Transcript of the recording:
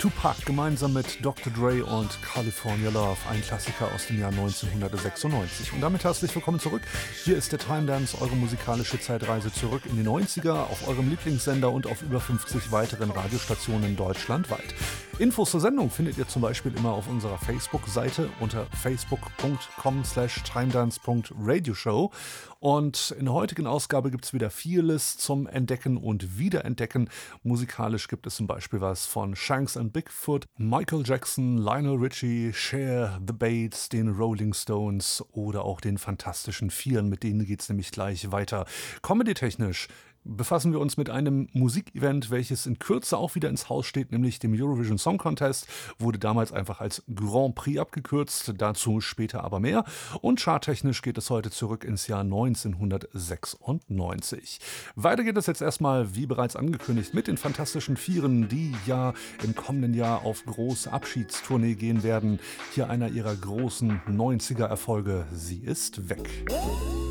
Tupac gemeinsam mit Dr. Dre und California Love, ein Klassiker aus dem Jahr 1996. Und damit herzlich willkommen zurück. Hier ist der Time Dance, eure musikalische Zeitreise zurück in die 90er auf eurem Lieblingssender und auf über 50 weiteren Radiostationen deutschlandweit. Infos zur Sendung findet ihr zum Beispiel immer auf unserer Facebook-Seite unter facebook.com/timedance.radioshow. Und in der heutigen Ausgabe gibt es wieder vieles zum Entdecken und Wiederentdecken. Musikalisch gibt es zum Beispiel was von Shanks and Bigfoot, Michael Jackson, Lionel Richie, Cher, The Bates, den Rolling Stones oder auch den Fantastischen Vieren. Mit denen geht es nämlich gleich weiter. Comedy-technisch befassen wir uns mit einem Musikevent, welches in Kürze auch wieder ins Haus steht, nämlich dem Eurovision Song Contest. Wurde damals einfach als Grand Prix abgekürzt, dazu später aber mehr. Und charttechnisch geht es heute zurück ins Jahr 1996. Weiter geht es jetzt erstmal, wie bereits angekündigt, mit den Fantastischen Vieren, die ja im kommenden Jahr auf große Abschiedstournee gehen werden. Hier einer ihrer großen 90er-Erfolge, sie ist weg.